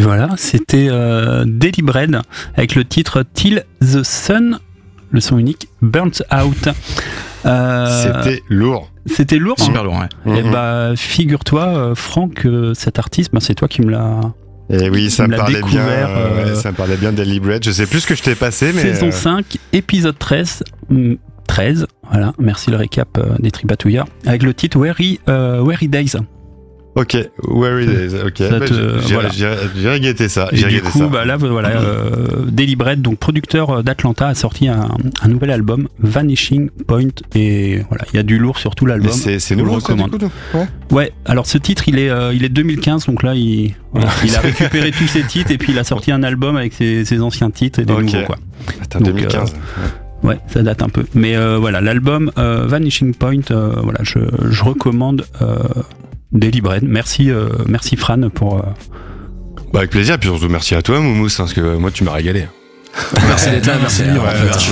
Voilà, c'était Daily Bread avec le titre Till the Sun, le son unique, Burnt Out. C'était lourd. C'était lourd. Super lourd, ouais. Et bah, figure-toi, Franck, cet artiste, c'est toi qui me l'as. Et oui, ça me parlait découvert, bien. Ça me parlait bien de Daily Bread. Je sais plus ce que je t'ai passé, mais. Saison 5, épisode 13. 13, voilà, merci le récap des Tripatouillards. Avec le titre Weary Days. Ok, Weary Days, ok. J'irai guetter ça. Et du coup, là, voilà, Daily Bread, donc producteur d'Atlanta, a sorti un nouvel album, Vanishing Point. Et voilà, il y a du lourd sur tout l'album. C'est nouveau, ça, du coup, ouais, alors ce titre, il est 2015, donc là, il a récupéré tous ses titres et puis il a sorti un album avec ses anciens titres et des nouveaux, quoi. Attends, 2015. Ouais, ça date un peu. Mais voilà, l'album Vanishing Point, voilà, je recommande Daily Bread. Merci Fran pour. Avec plaisir, puis surtout merci à toi Moumous, parce que moi tu m'as régalé. Merci d'être là, merci Lyon.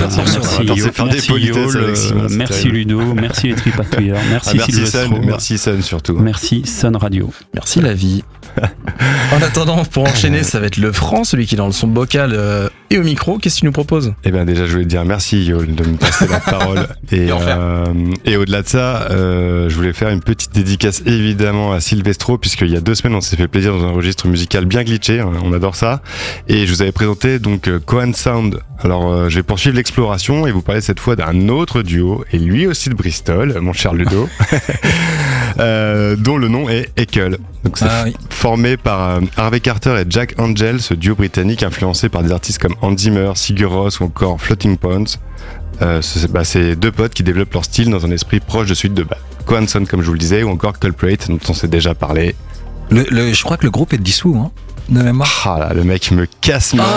Merci Ludo, merci les Tripatouilleurs, merci Sylvestro, merci Sun surtout. Merci Sun Radio. Merci la vie. En attendant, pour enchaîner, ça va être le Franc, celui qui est dans son bocal et au micro. Qu'est-ce qu'il nous propose ? Eh bien déjà, je voulais te dire merci Yol de me passer la parole. Et au-delà de ça, je voulais faire une petite dédicace évidemment à Sylvestro, puisqu'il y a 2 semaines, on s'est fait plaisir dans un registre musical bien glitché, on adore ça. Et je vous avais présenté donc Cohen Sound. Alors je vais poursuivre l'exploration et vous parler cette fois d'un autre duo, et lui aussi de Bristol, mon cher Ludo, dont le nom est Ekel. Donc c'est formé par Harvey Carter et Jack Angel, ce duo britannique influencé par des artistes comme Hans Zimmer, Sigur Rós ou encore Floating Points. C'est 2 potes qui développent leur style dans un esprit proche de celui de Cohen Sound, comme je vous le disais, ou encore Culprit, dont on s'est déjà parlé. Je crois que le groupe est dissous, hein, de mémoire. Ah là, le mec me casse ma...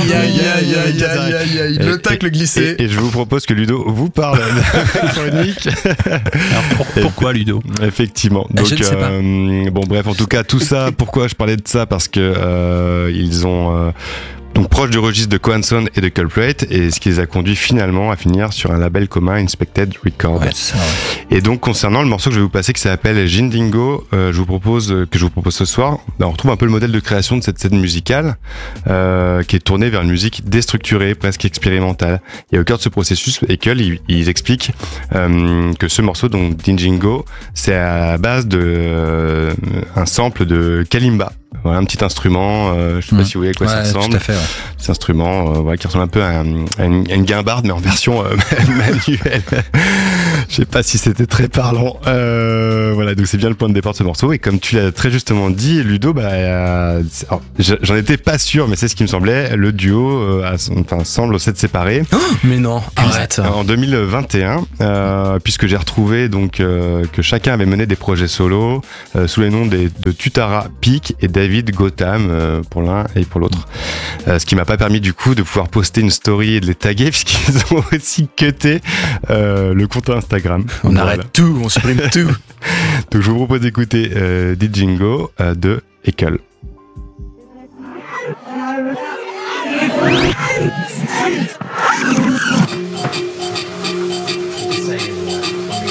Le tacle glissé. Et je vous propose que Ludo vous parle de la chronique. Alors pourquoi Ludo ? Effectivement. Donc, je ne sais pas. Bon bref, en tout cas, tout ça, pourquoi je parlais de ça ? Parce que ils ont... donc proche du registre de Cohen Sound et de Culprit, et ce qui les a conduits finalement à finir sur un label commun, Inspected Records. Ouais, c'est ça, ouais. Et donc concernant le morceau que je vais vous passer, qui s'appelle Jindingo, je vous propose ce soir, on retrouve un peu le modèle de création de cette scène musicale, qui est tournée vers une musique déstructurée, presque expérimentale. Et au cœur de ce processus, Ekel, ils expliquent que ce morceau, donc Jindingo, c'est à la base de un sample de kalimba. Voilà, un petit instrument, je sais pas si vous voyez à quoi ça ressemble. Tout à fait, ouais. Cet instrument qui ressemble un peu à une guimbarde, mais en version manuelle. Je sais pas si c'était très parlant. Voilà, donc c'est bien le point de départ de ce morceau. Et comme tu l'as très justement dit, Ludo, j'en étais pas sûr, mais c'est ce qui me semblait. Le duo semble s'être séparé. Oh, mais non, arrête. En 2021, puisque j'ai retrouvé donc que chacun avait mené des projets solo sous les noms de Tutara Peak et David Gotham pour l'un et pour l'autre. Ce qui m'a pas permis du coup de pouvoir poster une story et de les taguer, puisqu'ils ont aussi cuté le compte Instagram. On arrête tout, on supprime tout. Donc je vous propose d'écouter Jindingo de Ekel.